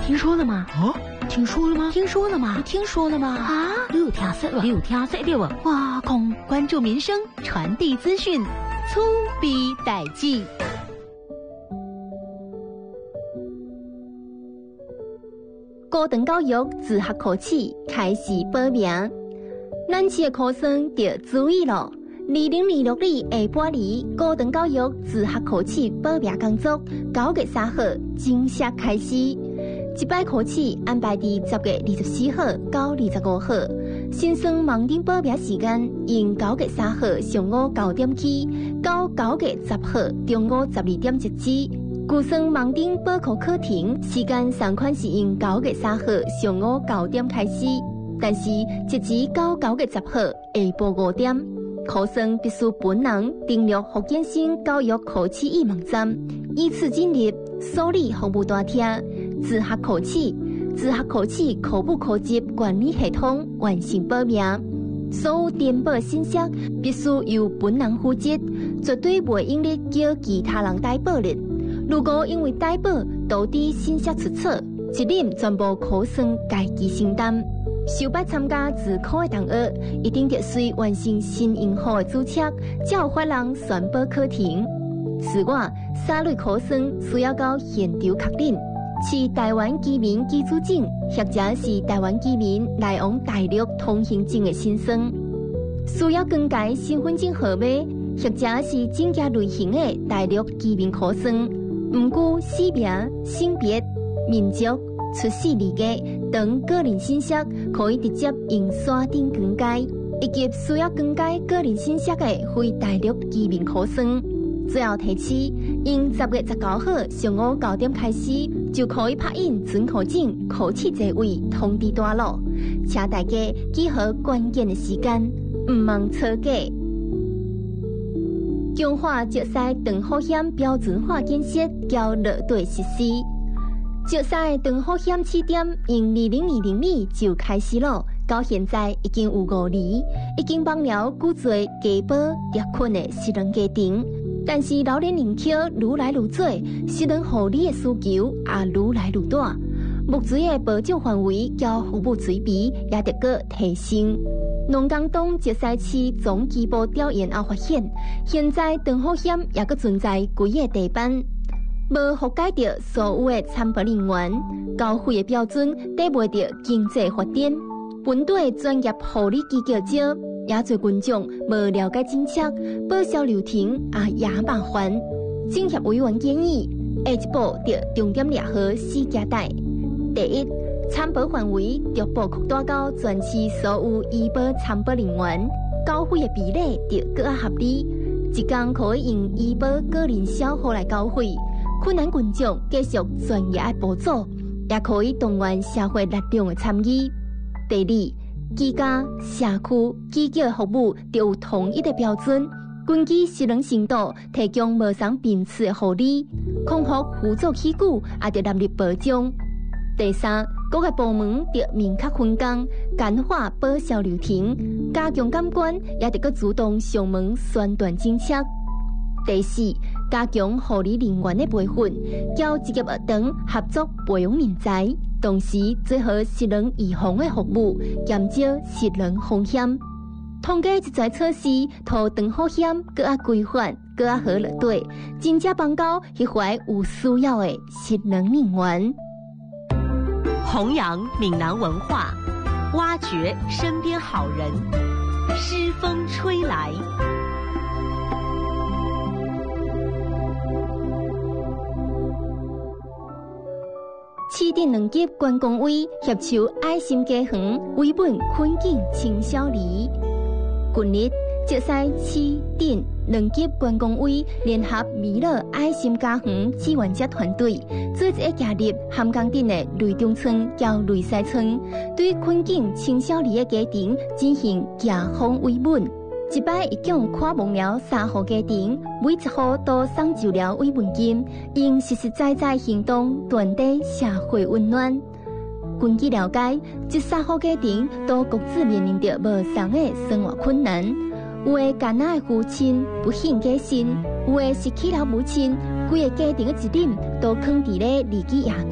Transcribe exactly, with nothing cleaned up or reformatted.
听说了吗？ 啊，听说了吗？ 听说了吗？ 听说了吗？ 啊，你有听说了？ 你有听说了吗？ 哇空关注民生，传递资讯，粗逼代记。高等教育自学考试开始报名，咱市的考生要注意了。二零二六年下半年高等教育自学考试报名工作九月三号正式开始。一摆考试安排伫十月二十四号到二十五号，新生盲顶报名时间由九月三号上午九点起，到九月十号中午十二点截止。旧生盲顶报考课程时间同款是由九月三号上午九点开始，但是截止到九月十号下晡五点。考生必须本人登录福建省教育考试易网站，依次进入受理服务大厅、自学考试、自学考试科目科级管理系统完成报名。所有填报信息必须由本人负责，绝对不会用力叫其他人代报的。如果因为代报导致信息出错，责任全部考生家己承担。首摆参加自考的同学，一定得需完成新银号的注册，才有法人宣布课程。此外，三类考生需要到现场确认是台湾居民居住证，或者是台湾居民来往大陆通行证的新生，需要更改身份证号码，或者是正价类型的大陆居民考生，毋顾姓名、性别、民族、出世年纪等个人信息，可以直接用线顶更改，以及需要更改个人信息的非大陆居民考生。最后提示，因十月十九号上午九点开始，就可以拍印准考证考试座位通知单了，请大家记好关键的时间，毋茫错过。强化石狮长保险标准化建设交落地实施。石狮长保险试点由二零二零年就开始了，到现在已经有五年，已经帮了巨侪家保特困的失能家庭。但是老年人口愈来愈多，失能护理的需求也愈来愈大，目前的保障范围甲服务水平也得个提升。农工东石狮市总基部调研后发现，现在长保险也阁存在几个地板，无覆盖到所有的参保人员，交费的标准得袂到经济发展，本地专业护理机构少。也侪群众无了解政策，报销流程也也麻烦。政协委员建议，下一步要重点抓好四件代：第一，参保范围逐步扩大到全市所有医保参保人员，交费的比例要更加合理。一天可以用医保个人消耗来交费，困难群众继续专业的补助，也可以动员社会力量的参与。第二，居家、社区、机构的服务都有统一的标准，根据失能程度提供无伤病次的护理，康复辅助器具也得纳入保障。第三，各个部门得明确分工，简化报销流程，加强监管，也得个主动上门宣传政策。第四，加强护理人员的培训，交职业学堂合作培养人才，同时做好失能预防的服务，减少失能风险。通过这些措施，让长保险更加规范、更加好落地，真正帮到迄怀有需要的失能人员。 弘扬闽南文化，挖掘身边好人，诗风吹来。 市镇两级观光委协手爱心家园为本困境青少年。近日，石狮市镇两级观光委联合美乐爱心家园志愿者团队，做一个加入涵江镇的雷中村到雷西村，对困境青少年的家庭进行家访慰问。一摆一共看望了三户家庭，每一户都送走了慰问金，用实实在在行动传递社会温暖。根据了解，这三户家庭都各自面临着无同的生活困难，有的艰难的父亲不幸过身，有的失去了母亲，规个家庭的责任都扛伫咧日记夜